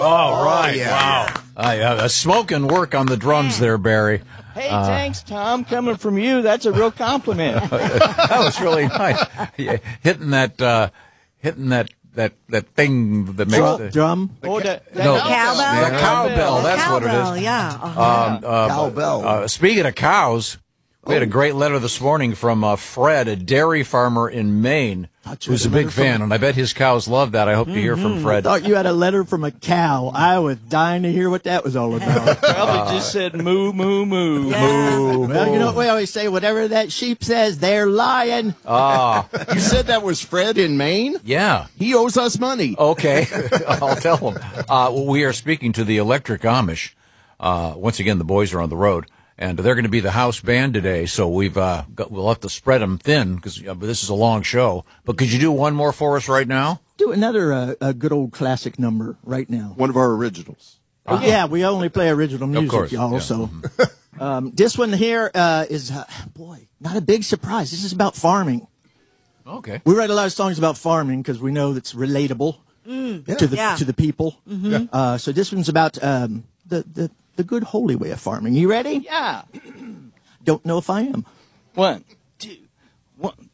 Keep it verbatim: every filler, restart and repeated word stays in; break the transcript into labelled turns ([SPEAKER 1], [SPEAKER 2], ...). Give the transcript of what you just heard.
[SPEAKER 1] Oh, right.
[SPEAKER 2] yeah.
[SPEAKER 1] Wow. Uh, yeah, uh, smoking work on the drums there, Barry.
[SPEAKER 3] Hey, uh, thanks, Tom. Coming from you, that's a real compliment.
[SPEAKER 1] That was really nice. Yeah, hitting that, uh, hitting that, that, that thing that makes
[SPEAKER 4] Drum?
[SPEAKER 1] the
[SPEAKER 4] drum?
[SPEAKER 3] Oh, the, the
[SPEAKER 1] no,
[SPEAKER 5] cowbell?
[SPEAKER 1] The cowbell. That's
[SPEAKER 5] Cowbell,
[SPEAKER 1] what it is.
[SPEAKER 5] yeah. Uh-huh.
[SPEAKER 1] Um, uh,
[SPEAKER 2] Cowbell.
[SPEAKER 1] Uh, speaking of cows, we had a great letter this morning from uh, Fred, a dairy farmer in Maine, who's a big fan, and I bet his cows love that. I hope to hear from Fred.
[SPEAKER 4] Thought you had a letter from a cow. I was dying to hear what that was all about.
[SPEAKER 3] Probably just said moo, moo, moo.
[SPEAKER 5] Yeah.
[SPEAKER 1] Moo,
[SPEAKER 4] Well, you know what
[SPEAKER 1] moo.
[SPEAKER 4] we always say, whatever that sheep says, they're lying.
[SPEAKER 1] Ah,
[SPEAKER 2] You said that was Fred in Maine?
[SPEAKER 1] yeah.
[SPEAKER 2] He owes us money.
[SPEAKER 1] Okay, I'll tell him. Uh, we are speaking to the Electric Amish. Uh, once again, the boys are on the road, and they're going to be the house band today. So we've uh, got, we'll have to spread them thin because uh, this is a long show. But could you do one more for us right now?
[SPEAKER 4] Do another uh, a good old classic number right now.
[SPEAKER 2] One of our originals.
[SPEAKER 4] Oh, yeah, we only play original music,
[SPEAKER 1] course,
[SPEAKER 4] y'all.
[SPEAKER 1] yeah.
[SPEAKER 4] So um, this one here uh, is, uh, boy, not a big surprise. This is about farming.
[SPEAKER 1] Okay.
[SPEAKER 4] We write a lot of songs about farming because we know that's relatable to the
[SPEAKER 5] Yeah.
[SPEAKER 4] to the people. Uh, so this one's about um, the, the the good holy way of farming. You ready?
[SPEAKER 3] Yeah.
[SPEAKER 4] Don't know if I am.
[SPEAKER 3] One, two, one,